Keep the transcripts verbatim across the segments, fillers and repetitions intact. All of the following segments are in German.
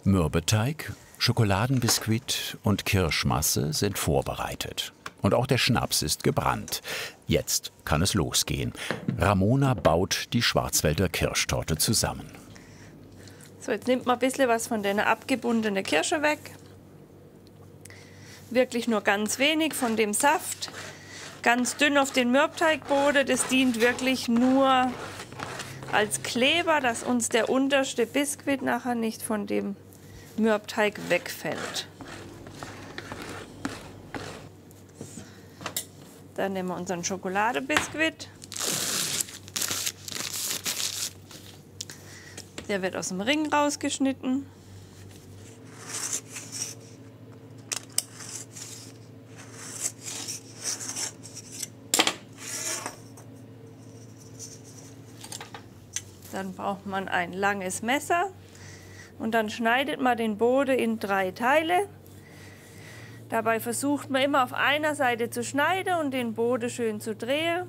Mürbeteig, Schokoladenbiskuit und Kirschmasse sind vorbereitet. Und auch der Schnaps ist gebrannt. Jetzt kann es losgehen. Ramona baut die Schwarzwälder Kirschtorte zusammen. So, jetzt nimmt man ein bisschen was von der abgebundenen Kirsche weg. Wirklich nur ganz wenig von dem Saft. Ganz dünn auf den Mürbteigboden. Das dient wirklich nur als Kleber, dass uns der unterste Biskuit nachher nicht von dem Mürbteig wegfällt. Dann nehmen wir unseren Schokoladebiskuit. Der wird aus dem Ring rausgeschnitten. Dann braucht man ein langes Messer und dann schneidet man den Boden in drei Teile. Dabei versucht man immer auf einer Seite zu schneiden und den Boden schön zu drehen.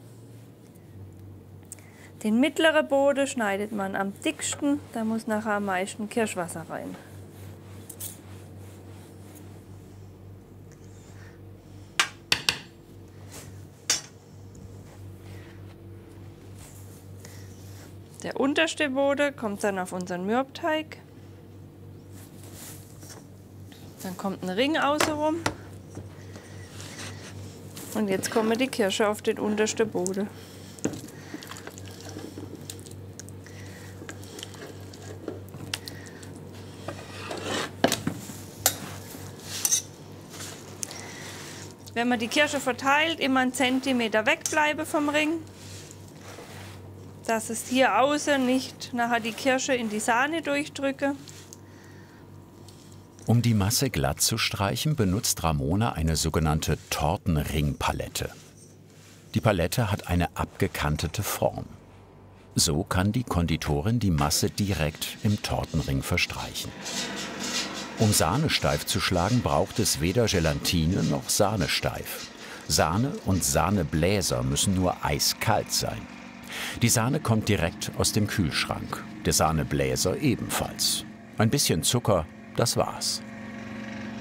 Den mittleren Boden schneidet man am dicksten, da muss nachher am meisten Kirschwasser rein. Der unterste Boden kommt dann auf unseren Mürbteig. Dann kommt ein Ring außenrum. Und jetzt kommen die Kirsche auf den untersten Boden. Wenn man die Kirsche verteilt, immer einen Zentimeter wegbleiben vom Ring, dass es hier außen nicht nachher die Kirsche in die Sahne durchdrücke. Um die Masse glatt zu streichen, benutzt Ramona eine sogenannte Tortenringpalette. Die Palette hat eine abgekantete Form. So kann die Konditorin die Masse direkt im Tortenring verstreichen. Um Sahne steif zu schlagen, braucht es weder Gelatine noch Sahne steif. Sahne und Sahnebläser müssen nur eiskalt sein. Die Sahne kommt direkt aus dem Kühlschrank, der Sahnebläser ebenfalls. Ein bisschen Zucker, das war's.